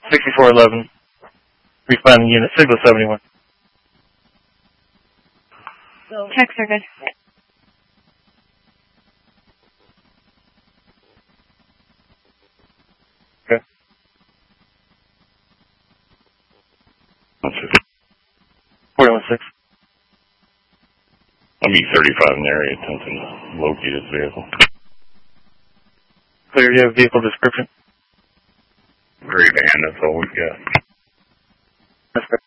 6411. Responding unit, signal 71. Checks are good. Okay. 416. I'll be 35 in the area attempting to locate this vehicle. Clear, you have vehicle description? Gray van, that's all we've got. That's good.